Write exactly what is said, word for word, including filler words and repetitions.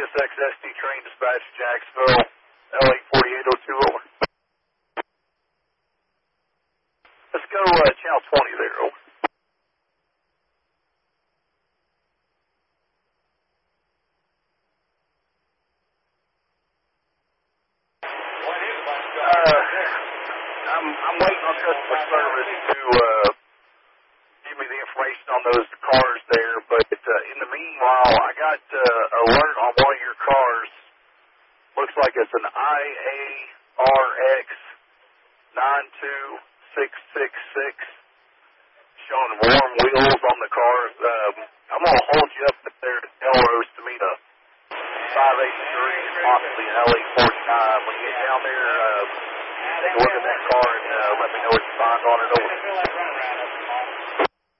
Sirius X S T train dispatch Jacksonville, L eight forty-eight oh two, over. Let's go uh, channel twenty there, over. Uh, I'm, I'm waiting on customer service to uh, give me the information on those cars there, but uh, in the meanwhile, I got uh, alert on one of your cars. Looks like it's an I A R X nine two six six six, showing warm wheels on the car. Um, I'm going to hold you up there to Elrose to meet a five eighty-three, possibly an L eight forty-nine. When you get down there, uh, take a look at that car and uh, let me know what you find on it. Over.